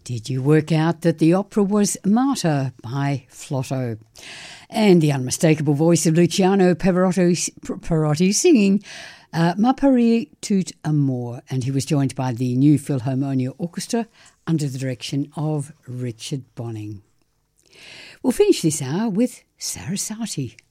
Did you work out that the opera was Marta by Flotto? And the unmistakable voice of Luciano Pavarotti singing Ma Paris tout amour, and he was joined by the New Philharmonia Orchestra under the direction of Richard Bonning. We'll finish this hour with Sarasate.